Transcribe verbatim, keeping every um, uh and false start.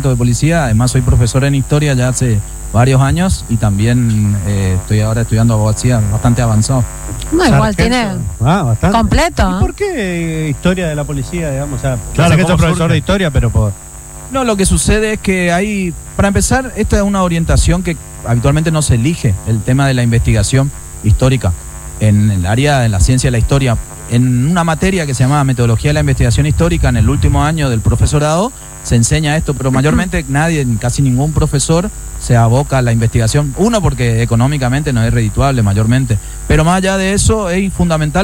de policía, además soy profesor en historia ya hace varios años y también eh, estoy ahora estudiando abogacía bastante avanzado. No, igual tiene ah, bastante. completo. ¿Y por qué historia de la policía, digamos? O sea, claro, que sos profesor surge? de historia, pero por... No, lo que sucede es que hay, para empezar, esta es una orientación que habitualmente no se elige, el tema de la investigación histórica en el área de la ciencia de la historia. En una materia que se llama Metodología de la Investigación Histórica, en el último año del profesorado, se enseña esto, pero mayormente nadie, casi ningún profesor se aboca a la investigación. Uno, porque económicamente no es redituable mayormente, pero más allá de eso es fundamental